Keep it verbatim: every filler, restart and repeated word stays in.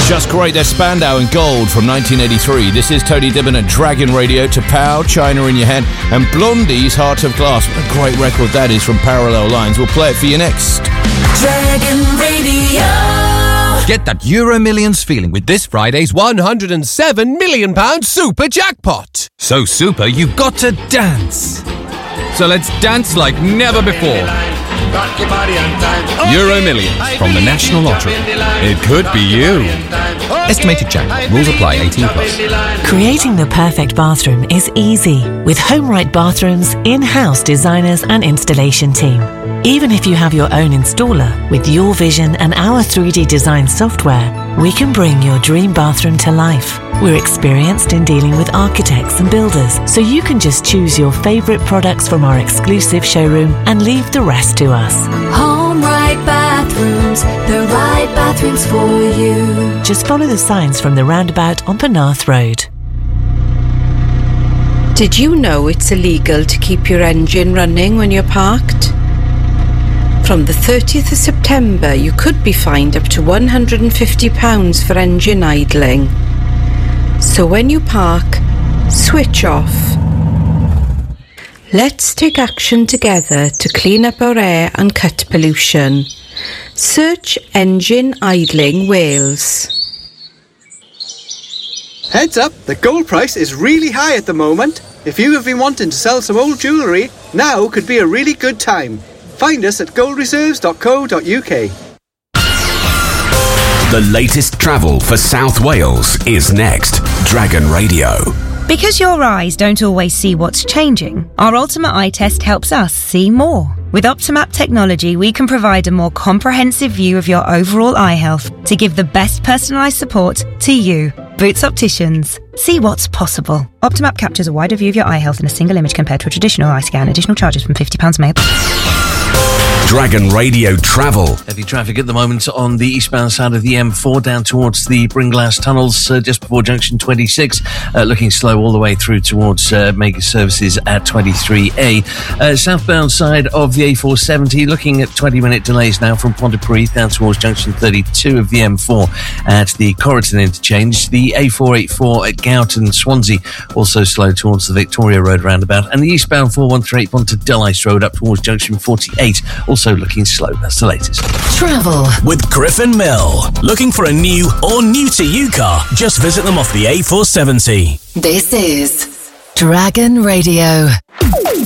Just great. There's Spandau and Gold from nineteen eighty-three. This is Tony Dibbin at Dragon Radio. To Pow, China in Your Hand, and Blondie's Heart of Glass. What a great record that is from Parallel Lines. We'll play it for you next. Dragon Radio. Get that Euro Millions feeling with this Friday's one hundred seven million pounds super jackpot. So super, you've got to dance. So let's dance like never before. Euro Millions from the National Lottery. It could be you. Estimated jackpot. Rules apply. eighteen plus. Creating the perfect bathroom is easy with HomeRight Bathrooms in-house designers and installation team. Even if you have your own installer, with your vision and our three D design software, we can bring your dream bathroom to life. We're experienced in dealing with architects and builders, so you can just choose your favourite products from our exclusive showroom and leave the rest to us. HomeRight Bathrooms, the right bathrooms for you. Just follow the signs from the roundabout on Penarth Road. Did you know it's illegal to keep your engine running when you're parked? From the thirtieth of September, you could be fined up to one hundred fifty pounds for engine idling. So when you park, switch off. Let's take action together to clean up our air and cut pollution. Search Engine Idling Wales. Heads up, the gold price is really high at the moment. If you have been wanting to sell some old jewellery, now could be a really good time. Find us at gold reserves dot co dot uk. The latest travel for South Wales is next. Dragon Radio. Because your eyes don't always see what's changing, our Ultimate Eye Test helps us see more. With Optimap technology, we can provide a more comprehensive view of your overall eye health to give the best personalised support to you. Boots Opticians. See what's possible. Optimap captures a wider view of your eye health in a single image compared to a traditional eye scan. Additional charges from fifty pounds May. Dragon Radio Travel. Heavy traffic at the moment on the eastbound side of the M four down towards the Bringlass tunnels uh, just before junction twenty-six. Uh, looking slow all the way through towards uh, Mega Services at twenty-three A. Uh, southbound side of the A four seventy, looking at twenty minute delays now from Pontypridd down towards junction thirty-two of the M four at the Corriton interchange. The A four eighty-four at Gowton, Swansea, also slow towards the Victoria Road roundabout. And the eastbound four one three eight Pontedelice Road up towards junction forty-eight, also looking slow. That's the latest. Travel with Griffin Mill. Looking for a new or new to you car? Just visit them off the A four seventy. This is Dragon Radio.